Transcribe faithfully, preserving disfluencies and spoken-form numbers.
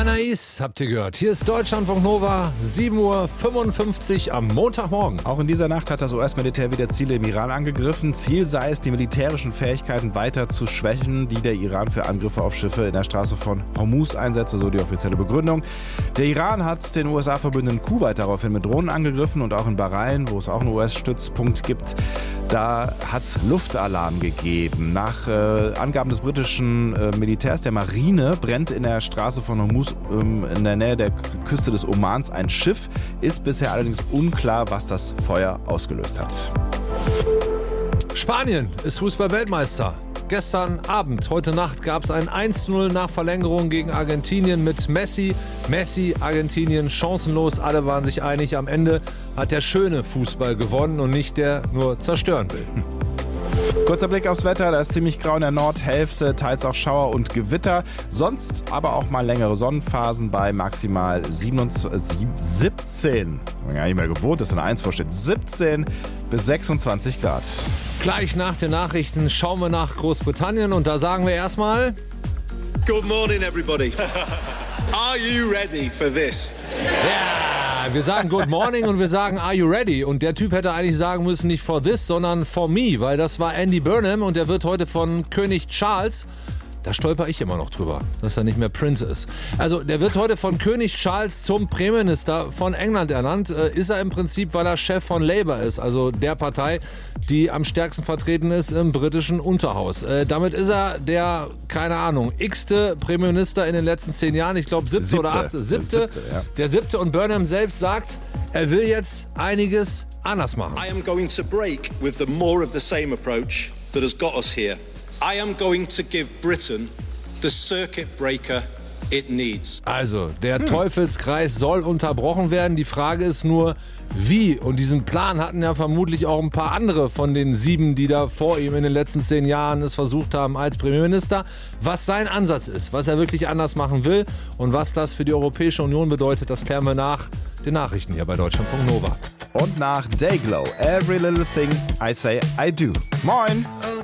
Anais habt ihr gehört. Hier ist Deutschlandfunk Nova, sieben Uhr fünfundfünfzig am Montagmorgen. Auch in dieser Nacht hat das U S-Militär wieder Ziele im Iran angegriffen. Ziel sei es, die militärischen Fähigkeiten weiter zu schwächen, die der Iran für Angriffe auf Schiffe in der Straße von Hormuz einsetze, so die offizielle Begründung. Der Iran hat den U S A-Verbündeten Kuwait daraufhin mit Drohnen angegriffen und auch in Bahrain, wo es auch einen U S-Stützpunkt gibt, da hat es Luftalarm gegeben. Nach äh, Angaben des britischen äh, Militärs, der Marine, brennt in der Straße von Hormuz ähm, in der Nähe der Küste des Omans ein Schiff. Ist bisher allerdings unklar, was das Feuer ausgelöst hat. Spanien ist Fußball-Weltmeister. Gestern Abend, heute Nacht gab es ein eins zu null nach Verlängerung gegen Argentinien mit Messi. Messi, Argentinien chancenlos, alle waren sich einig. Am Ende hat der schöne Fußball gewonnen und nicht der nur zerstören will. Kurzer Blick aufs Wetter, da ist ziemlich grau in der Nordhälfte, teils auch Schauer und Gewitter. Sonst aber auch mal längere Sonnenphasen bei maximal siebenundzwanzig, siebzehn. Ich bin gar nicht mehr gewohnt, dass eine eins vorsteht. siebzehn bis sechsundzwanzig Grad. Gleich nach den Nachrichten schauen wir nach Großbritannien und da sagen wir erstmal: Good morning, everybody. Are you ready for this? Ja, wir sagen Good Morning und wir sagen Are you ready? Und der Typ hätte eigentlich sagen müssen, nicht for this, sondern for me, weil das war Andy Burnham und der wird heute von König Charles, da stolper ich immer noch drüber, dass er nicht mehr Prince ist. Also der wird heute von König Charles zum Premierminister von England ernannt. Äh, ist er im Prinzip, weil er Chef von Labour ist, also der Partei, die am stärksten vertreten ist im britischen Unterhaus. Äh, damit ist er der, keine Ahnung, x-te Premierminister in den letzten zehn Jahren. Ich glaube siebte, siebte oder achte. Siebte. siebte ja. Der siebte und Burnham selbst sagt, er will jetzt einiges anders machen. I am going to break with the more of the same approach that has got us here. I am going to give Britain the circuit breaker it needs. Also, der hm. Teufelskreis soll unterbrochen werden. Die Frage ist nur, wie? Und diesen Plan hatten ja vermutlich auch ein paar andere von den sieben, die da vor ihm in den letzten zehn Jahren es versucht haben als Premierminister. Was sein Ansatz ist, was er wirklich anders machen will und was das für die Europäische Union bedeutet, das klären wir nach den Nachrichten hier bei Deutschlandfunk Nova. Und nach Dayglow, Every Little Thing I Say I Do. Moin! Oh,